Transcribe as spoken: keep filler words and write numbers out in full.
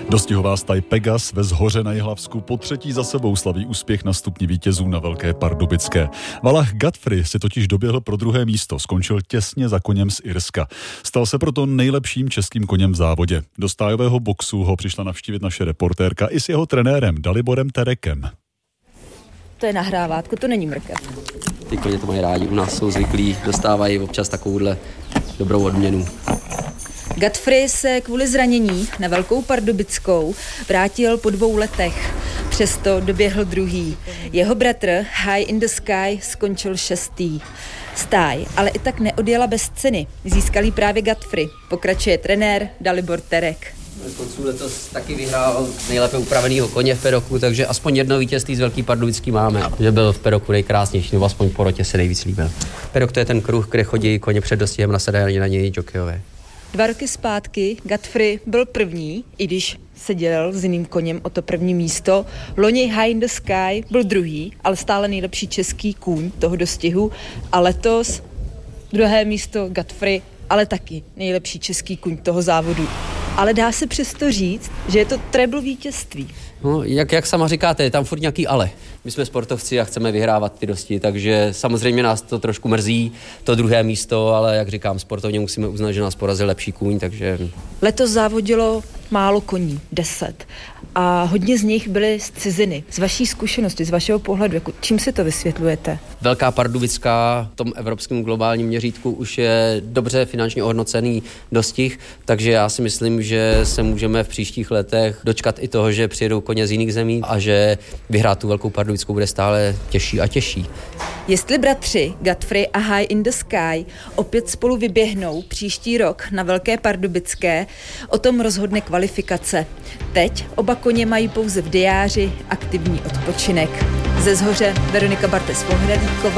Dostihová staj Pegas ve Zhoře na Jihlavsku po třetí za sebou slaví úspěch na stupni vítězů na Velké Pardubické. Valach Godfrey si totiž doběhl pro druhé místo, skončil těsně za koněm z Irska. Stal se proto nejlepším českým koněm v závodě. Do stájového boxu ho přišla navštívit naše reportérka i s jeho trenérem Daliborem Terekem. To je nahrávátko, to není mrkev. Ty koně to mají rádi, u nás jsou zvyklí, dostávají občas takovouhle dobrou odměnu. Godfrey se kvůli zranění na Velkou Pardubickou vrátil po dvou letech. Přesto doběhl druhý. Jeho bratr High in the Sky skončil šestý. Stáj ale i tak neodjela bez ceny. Získal jí právě Godfrey. Pokračuje trenér Dalibor Terek. Konců letos taky vyhrál nejlépe upravenýho koně v pedoku, takže aspoň jedno vítězství z Velký Pardubický máme. Že byl v pedoku nejkrásnější, nebo aspoň v porotě se nejvíc líbil. Pedok to je ten kruh, kde chodí koně před dostihem, nasedají na něj jokejové. Dva roky zpátky Godfrey byl první, i když se dělil s jiným koněm o to první místo. Loni High in the Sky byl druhý, ale stále nejlepší český kůň toho dostihu. A letos druhé místo Godfrey, ale taky nejlepší český kůň toho závodu. Ale dá se přesto říct, že je to treble vítězství. No, jak, jak sama říkáte, je tam furt nějaký ale. My jsme sportovci a chceme vyhrávat ty dosti, takže samozřejmě nás to trošku mrzí, to druhé místo, ale jak říkám, sportovně musíme uznat, že nás porazil lepší kůň, takže... Letos závodilo málo koní, deset. A hodně z nich byly z ciziny. Z vaší zkušenosti, z vašeho pohledu, jako čím si to vysvětlujete? Velká Pardubická v tom evropském globálním měřítku už je dobře finančně ohodnocený dostih, takže já si myslím, že se můžeme v příštích letech dočkat i toho, že přijedou koně z jiných zemí a že vyhrát tu Velkou Pardubickou bude stále těžší a těžší. Jestli bratři Godfrey a High in the Sky opět spolu vyběhnou příští rok na Velké Pardubické, o tom rozhodne kvalifikace. Teď oba koně mají pouze v diáři aktivní odpočinek. Ze Zhoře Veronika Bartes-Vohnrlíková.